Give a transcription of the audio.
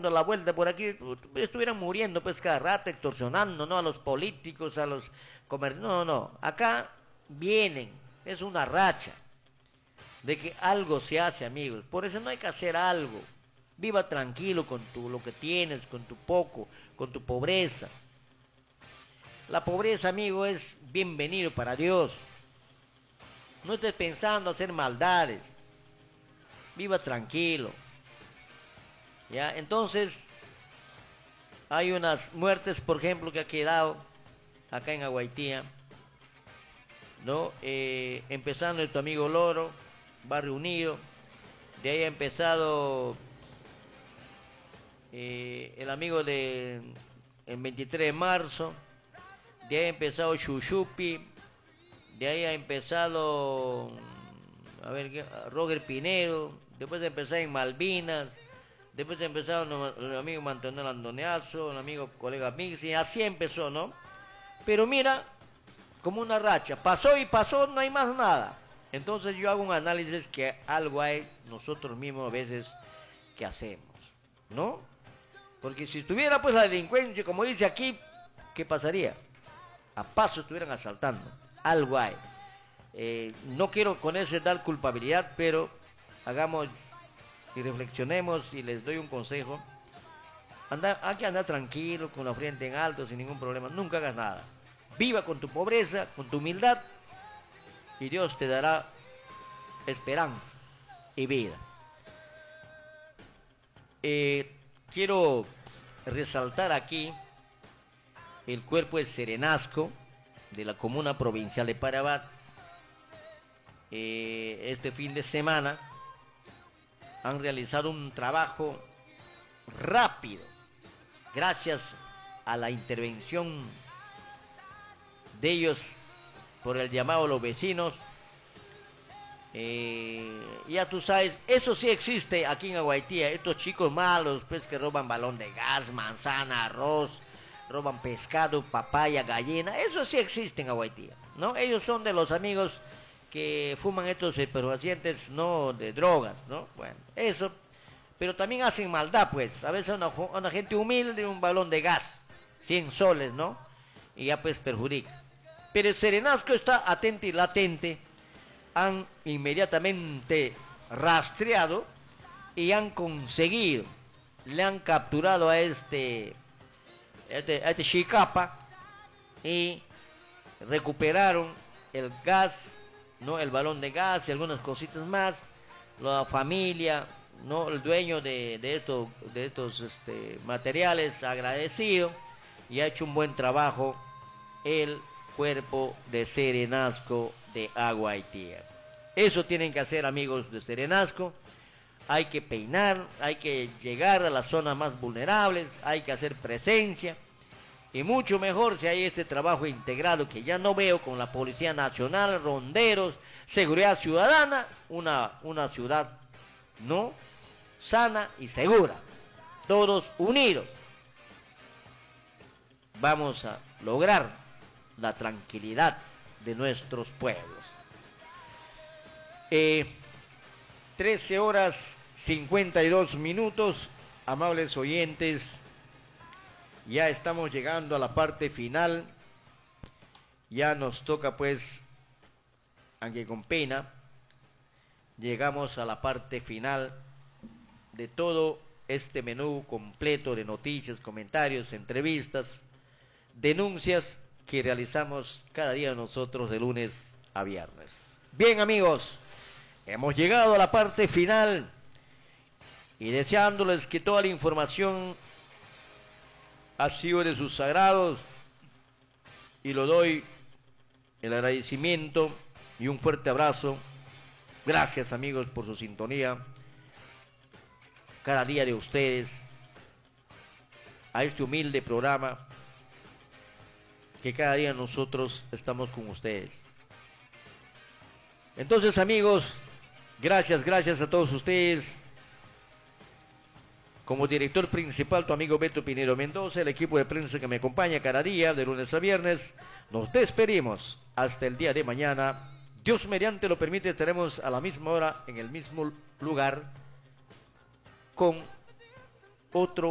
dando la vuelta por aquí, estuvieran muriendo pues cada rato, extorsionando, ¿no? A los políticos, a los comerciantes. No, no, acá vienen, es una racha de que algo se hace, amigos. Por eso no hay que hacer algo. Viva tranquilo con lo que tienes, con tu poco, con tu pobreza. La pobreza, amigo, es bienvenido para Dios. No estés pensando hacer maldades. Viva tranquilo. ¿Ya? Entonces, hay unas muertes, por ejemplo, que ha quedado acá en Aguaitía, ¿no? Empezando de tu amigo Loro, Barrio Unido. De ahí ha empezado el amigo de el 23 de marzo. De ahí ha empezado Chuchupi. De ahí ha empezado, a ver, Roger Pinedo. Después de empezar en Malvinas. Después ha empezado el amigo Mantonel Andoneazo, el amigo colega Mixi. Así empezó, ¿no? Pero mira, como una racha. Pasó y pasó, no hay más nada. Entonces yo hago un análisis que algo hay nosotros mismos a veces que hacemos, ¿no? Porque si estuviera pues la delincuencia, como dice aquí, ¿qué pasaría? A paso estuvieran asaltando. Algo hay. No quiero con eso dar culpabilidad, pero hagamos y reflexionemos y les doy un consejo. Hay que andar tranquilo, con la frente en alto, sin ningún problema. Nunca hagas nada. Viva con tu pobreza, con tu humildad, y Dios te dará esperanza y vida. Quiero resaltar aquí el cuerpo de Serenazco de la comuna provincial de Parabat. Este fin de semana han realizado un trabajo rápido gracias a la intervención de ellos por el llamado a los vecinos. Ya tú sabes, eso sí existe aquí en Aguaitía. Estos chicos malos pues que roban balón de gas, manzana, arroz, roban pescado, papaya, gallina, eso sí existe en Aguaitía, ¿no? Ellos son de los amigos que fuman estos estupefacientes, no de drogas, ¿no? Bueno, eso, pero también hacen maldad, pues. A veces una gente humilde, un balón de gas, 100 soles, ¿no? Y ya pues perjudica. Pero el Serenazco está atento y latente. Han inmediatamente rastreado y han conseguido, le han capturado a este Chicapa y recuperaron el gas, ¿no? El balón de gas y algunas cositas más. La familia, ¿no? El dueño de estos materiales agradecido, y ha hecho un buen trabajo el cuerpo de Serenazco de Aguaitía. Eso tienen que hacer, amigos de Serenazco. Hay que peinar, hay que llegar a las zonas más vulnerables, hay que hacer presencia, y mucho mejor si hay este trabajo integrado que ya no veo con la Policía Nacional, ronderos, seguridad ciudadana, una ciudad, ¿no?, sana y segura, todos unidos. Vamos a lograr la tranquilidad de nuestros pueblos. 13 horas 52 minutos, amables oyentes, ya estamos llegando a la parte final. Ya nos toca pues, aunque con pena, llegamos a la parte final de todo este menú completo de noticias, comentarios, entrevistas, denuncias que realizamos cada día nosotros de lunes a viernes. Bien, amigos, hemos llegado a la parte final y deseándoles que toda la información ha sido de sus sagrados, y lo doy el agradecimiento y un fuerte abrazo. Gracias, amigos, por su sintonía cada día de ustedes a este humilde programa que cada día nosotros estamos con ustedes. Entonces, amigos, gracias a todos ustedes. Como director principal, tu amigo Beto Pinedo Mendoza, el equipo de prensa que me acompaña cada día, de lunes a viernes, nos despedimos hasta el día de mañana. Dios mediante lo permite, estaremos a la misma hora, en el mismo lugar, con otro